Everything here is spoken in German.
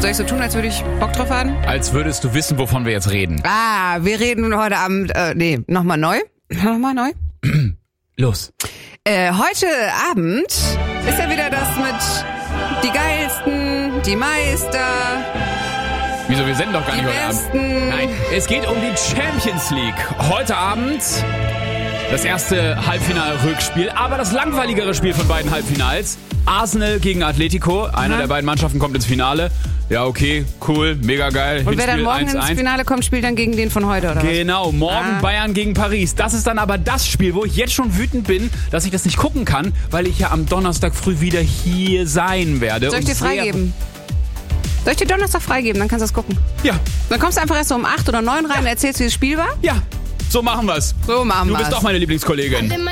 Soll ich so tun, als würde ich Bock drauf haben? Als würdest du wissen, wovon wir jetzt reden. Wir reden heute Abend, nochmal neu. Los. Heute Abend ist ja wieder das mit die Geilsten, die Meister. Wieso, wir senden doch gar nicht heute Abend. Nein, es geht um die Champions League. Heute Abend das erste Halbfinal-Rückspiel, aber das langweiligere Spiel von beiden Halbfinals. Arsenal gegen Atletico. Einer der beiden Mannschaften kommt ins Finale. Ja, okay, cool, mega geil. Und wer dann morgen 1-1. ins Finale kommt, spielt dann gegen den von heute, oder was? Genau, morgen Bayern gegen Paris. Das ist dann aber das Spiel, wo ich jetzt schon wütend bin, dass ich das nicht gucken kann, weil ich ja am Donnerstag früh wieder hier sein werde. Soll ich dir freigeben? Soll ich dir Donnerstag freigeben? Dann kannst du das gucken. Ja. Dann kommst du einfach erst so um 8 oder 9 rein und erzählst, wie das Spiel war? Ja, so machen wir's. So machen wir's. Du bist auch meine Lieblingskollegin.